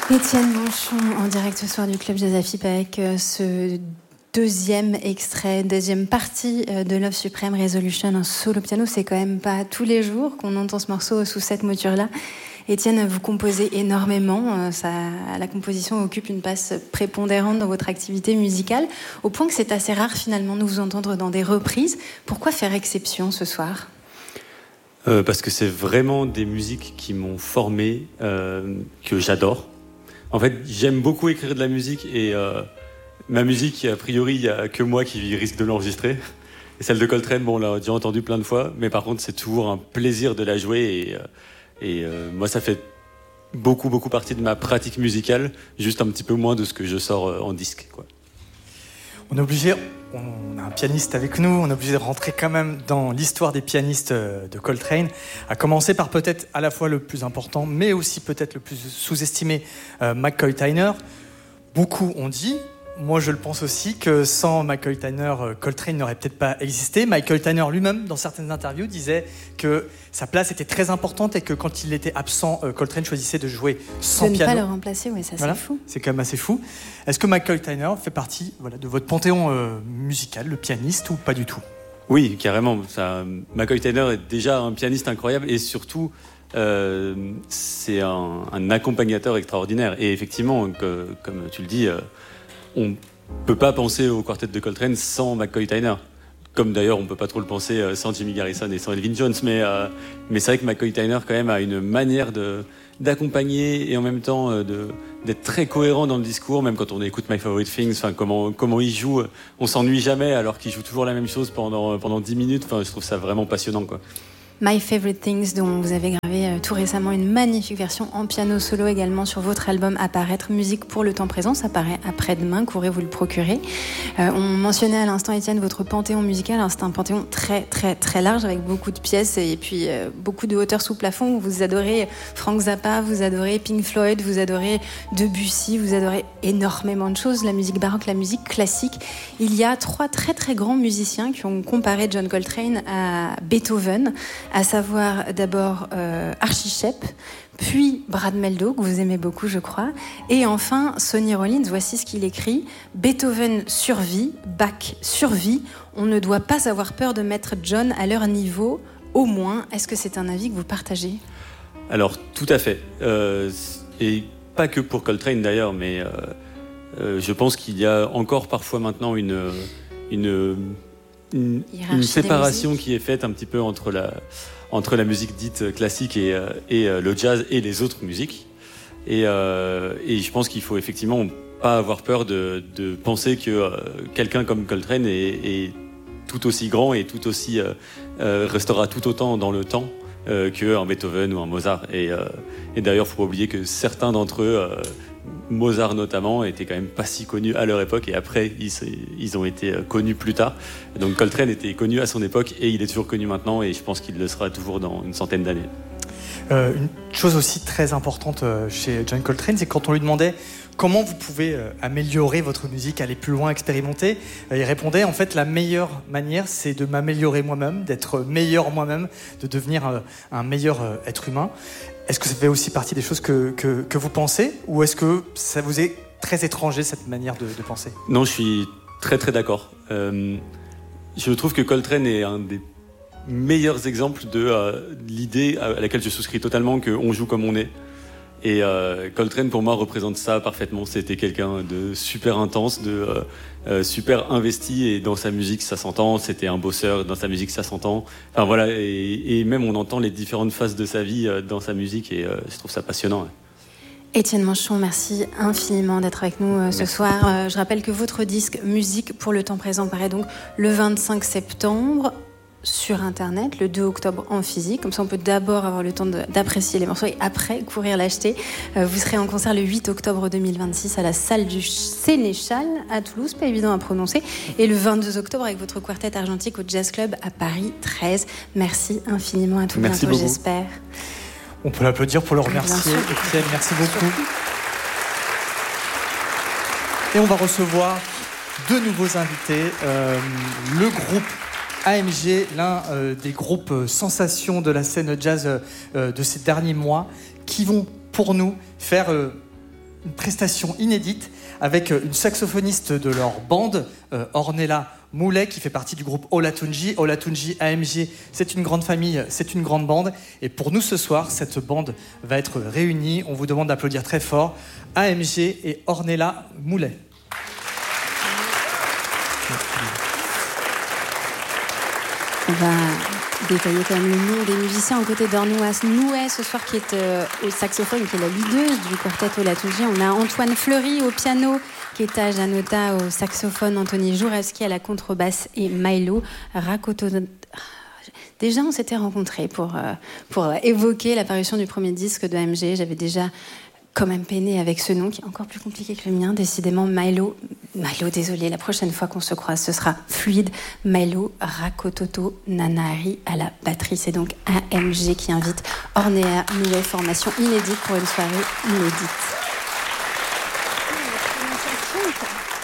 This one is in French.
Étienne Manchon en direct ce soir du Club Jazz Afip avec ce deuxième extrait, deuxième partie de Love Supreme Resolution en solo piano. C'est quand même pas tous les jours qu'on entend ce morceau sous cette mouture-là. Étienne, vous composez énormément. La composition occupe une place prépondérante dans votre activité musicale, au point que c'est assez rare finalement de vous entendre dans des reprises. Pourquoi faire exception ce soir ? Parce que c'est vraiment des musiques qui m'ont formé, que j'adore. En fait, j'aime beaucoup écrire de la musique et ma musique, a priori, il n'y a que moi qui risque de l'enregistrer. Et celle de Coltrane, bon, on l'a déjà entendu plein de fois, mais par contre, c'est toujours un plaisir de la jouer et moi, ça fait beaucoup partie de ma pratique musicale, juste un petit peu moins de ce que je sors en disque, quoi. On est obligé, on a un pianiste avec nous, on est obligé de rentrer quand même dans l'histoire des pianistes de Coltrane, à commencer par peut-être à la fois le plus important, mais aussi peut-être le plus sous-estimé, McCoy Tyner. Beaucoup ont dit, moi je le pense aussi, que sans McCoy Tyner, Coltrane n'aurait peut-être pas existé. Michael Tyner lui-même, dans certaines interviews, disait que sa place était très importante et que quand il était absent, Coltrane choisissait de jouer sans piano. De ne pas le remplacer, oui, ça voilà, c'est fou. C'est quand même assez fou. Est-ce que Michael Tyner fait partie de votre panthéon musical, le pianiste, ou pas du tout ? Oui, carrément. McCoy Tyner est déjà un pianiste incroyable et surtout, c'est un accompagnateur extraordinaire. Et effectivement, comme tu le dis, on ne peut pas penser au quartet de Coltrane sans McCoy Tyner. Comme d'ailleurs, on ne peut pas trop le penser sans Jimmy Garrison et sans Elvin Jones. Mais c'est vrai que McCoy Tyner, quand même, a une manière d'accompagner et en même temps d'être très cohérent dans le discours, même quand on écoute My Favorite Things, comment il joue, on s'ennuie jamais alors qu'il joue toujours la même chose pendant 10 minutes. Je trouve ça vraiment passionnant, quoi. My Favorite Things, dont vous avez gravé tout récemment une magnifique version en piano solo également sur votre album à paraître, Musique pour le temps présent, ça paraît après-demain, courez vous le procurer. On mentionnait à l'instant, Étienne, votre panthéon musical. Alors, c'est un panthéon très très très large avec beaucoup de pièces et puis beaucoup de hauteur sous plafond. Vous adorez Frank Zappa, vous adorez Pink Floyd, vous adorez Debussy, vous adorez énormément de choses, la musique baroque, la musique classique. Il y a 3 très très grands musiciens qui ont comparé John Coltrane à Beethoven, à savoir d'abord Archie Shepp, puis Brad Mehldau, que vous aimez beaucoup, je crois, et enfin Sonny Rollins. Voici ce qu'il écrit: Beethoven survit, Bach survit, on ne doit pas avoir peur de mettre John à leur niveau, au moins. Est-ce que c'est un avis que vous partagez ? Alors, tout à fait. Et pas que pour Coltrane d'ailleurs, mais je pense qu'il y a encore parfois maintenant une séparation qui est faite un petit peu entre la musique dite classique et le jazz et les autres musiques. Et je pense qu'il faut effectivement pas avoir peur de penser que quelqu'un comme Coltrane est tout aussi grand et tout aussi restera tout autant dans le temps qu'un Beethoven ou un Mozart. Et d'ailleurs, faut pas oublier que certains d'entre eux, Mozart notamment, étaient quand même pas si connus à leur époque et après ils ont été connus plus tard. Donc Coltrane était connu à son époque et il est toujours connu maintenant et je pense qu'il le sera toujours dans une centaine d'années. Une chose aussi très importante chez John Coltrane, c'est quand on lui demandait comment vous pouvez améliorer votre musique, aller plus loin, expérimenter, il répondait en fait la meilleure manière c'est de m'améliorer moi-même, d'être meilleur moi-même, de devenir un meilleur être humain. Est-ce que ça fait aussi partie des choses que vous pensez ou est-ce que ça vous est très étranger cette manière de penser ? Non, je suis très très d'accord. Je trouve que Coltrane est un des meilleurs exemples de l'idée à laquelle je souscris totalement, qu'on joue comme on est. Et Coltrane pour moi représente ça parfaitement. C'était quelqu'un de super intense, de super investi et dans sa musique ça s'entend. C'était un bosseur, dans sa musique ça s'entend. Enfin voilà, et même on entend les différentes phases de sa vie dans sa musique et je trouve ça passionnant. Ouais. Étienne Manchon, merci infiniment d'être avec nous ce soir. Je rappelle que votre disque Musique pour le temps présent paraît donc le 25 septembre. Sur Internet, le 2 octobre en physique. Comme ça, on peut d'abord avoir le temps d'apprécier les morceaux et après courir l'acheter. Vous serez en concert le 8 octobre 2026 à la salle du Sénéchal à Toulouse, pas évident à prononcer. Et le 22 octobre avec votre quartet argentique au Jazz Club à Paris 13. Merci infiniment, à tout bientôt, j'espère. On peut l'applaudir pour le remercier. Étienne, merci beaucoup. Et on va recevoir 2 nouveaux invités. Le groupe AMG, l'un des groupes sensations de la scène jazz de ces derniers mois, qui vont pour nous faire une prestation inédite avec une saxophoniste de leur bande, Ornella Moulet, qui fait partie du groupe Olatunji. Olatunji, AMG, c'est une grande famille, c'est une grande bande. Et pour nous ce soir, cette bande va être réunie. On vous demande d'applaudir très fort AMG et Ornella Moulet. On va détailler quand même le nom des musiciens. Aux côtés d'Ornella Moulet ce soir, qui est au saxophone, qui est la leaduse du quartet Olatunji. On a Antoine Fleury au piano, Keta Janota au saxophone, Anthony Jourevski à la contrebasse et Milo Rakoto. Déjà, on s'était rencontrés pour évoquer l'apparition du premier disque de AMG. J'avais déjà quand même peiné avec ce nom qui est encore plus compliqué que le mien. Décidément, Milo, désolé, la prochaine fois qu'on se croise, ce sera fluide. Milo Rakototo Nanahari à la batterie. C'est donc AMG qui invite Ornella Moulet, formation inédite pour une soirée inédite.